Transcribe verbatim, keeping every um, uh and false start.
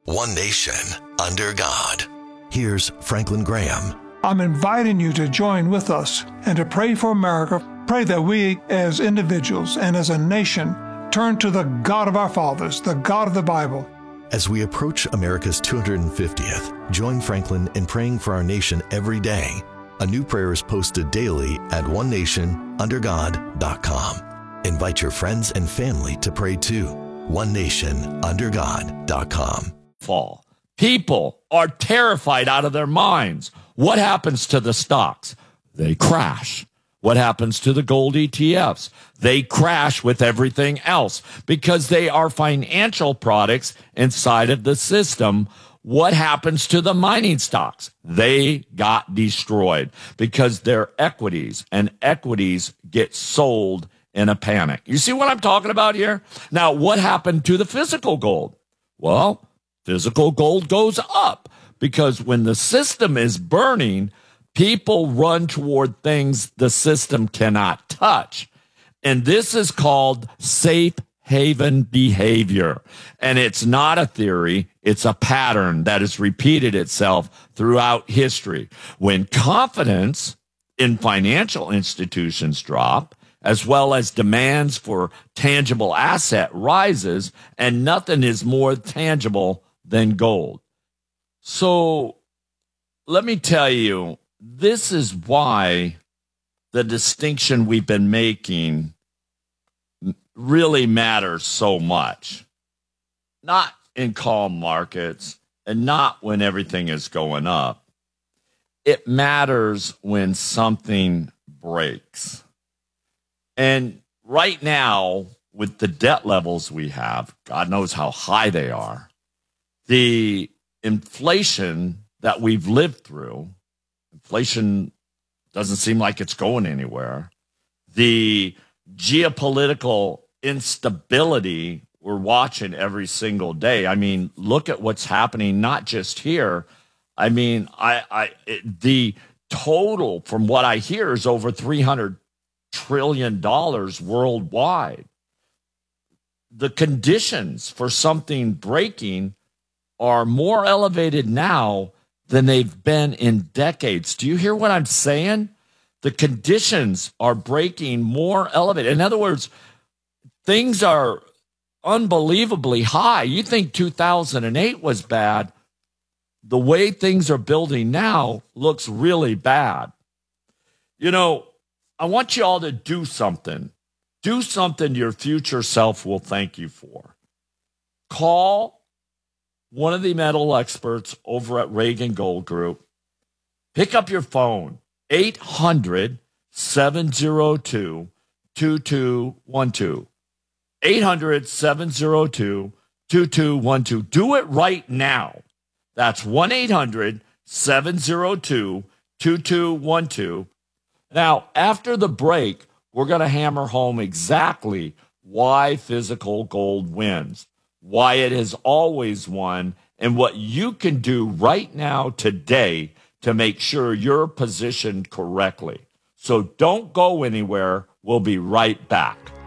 One nation under God. Here's Franklin Graham. I'm inviting you to join with us and to pray for America. Pray that we as individuals and as a nation turn to the God of our fathers, the God of the Bible. As we approach America's two hundred fiftieth, join Franklin in praying for our nation every day. A new prayer is posted daily at one nation under god dot com. Invite your friends and family to pray too. one nation under god dot com. Fall. People are terrified out of their minds. What happens to the stocks? They crash. What happens to the gold E T Fs? They crash with everything else because they are financial products inside of the system. What happens to the mining stocks? They got destroyed because they're equities, and equities get sold in a panic. You see what I'm talking about here? Now, what happened to the physical gold? Well, physical gold goes up because when the system is burning, people run toward things the system cannot touch. And this is called safe haven behavior. And it's not a theory. It's a pattern that has repeated itself throughout history. When confidence in financial institutions drop, as well as demands for tangible asset rises, and nothing is more tangible than gold. So let me tell you, this is why the distinction we've been making really matters so much. Not in calm markets and not when everything is going up. It matters when something breaks. And right now, with the debt levels we have, God knows how high they are, the inflation that we've lived through, inflation doesn't seem like it's going anywhere. The geopolitical instability we're watching every single day. I mean, look at what's happening, not just here. I mean, I, I it, the total, from what I hear, is over three hundred trillion dollars worldwide. The conditions for something breaking are more elevated now than they've been in decades. Do you hear what I'm saying? The conditions are breaking more elevated. In other words, things are unbelievably high. You think two thousand eight was bad. The way things are building now looks really bad. You know, I want you all to do something. Do something your future self will thank you for. Call one of the metal experts over at Reagan Gold Group. Pick up your phone, eight hundred, seven oh two, two two one two. eight hundred, seven oh two, two two one two. Do it right now. That's one eight hundred, seven oh two, two two one two. Now, after the break, we're going to hammer home exactly why physical gold wins, why it has always won, and what you can do right now today to make sure you're positioned correctly. So don't go anywhere. We'll be right back.